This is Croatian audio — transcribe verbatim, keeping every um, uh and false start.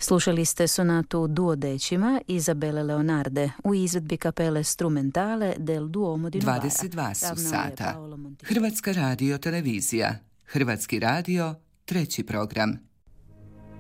Slušali ste sonatu Duodecima Izabele Leonarde u izvedbi kapele Strumentale del Duomo di Novara. dvadeset dva su sata. Hrvatska radio televizija. Hrvatski radio, treći program.